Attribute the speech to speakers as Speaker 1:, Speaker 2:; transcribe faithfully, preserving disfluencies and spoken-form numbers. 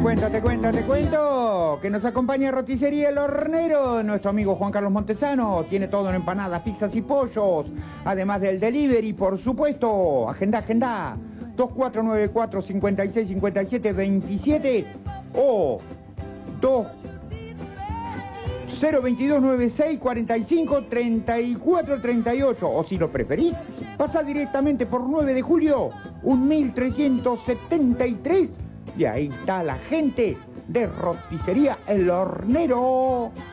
Speaker 1: cuento, te cuento, te cuento que nos acompaña Roticería El Hornero, nuestro amigo Juan Carlos Montesano. Tiene todo en empanadas, pizzas y pollos, además del delivery, por supuesto. Agenda, agenda. dos cuatro nueve cuatro, cinco seis cinco siete dos siete o dos cero veintidós noventa y seis cuarenta y cinco treinta y cuatro treinta y ocho, o si lo preferís, pasa directamente por nueve de julio, mil trescientos setenta y tres, y ahí está la gente de Roticería El Hornero.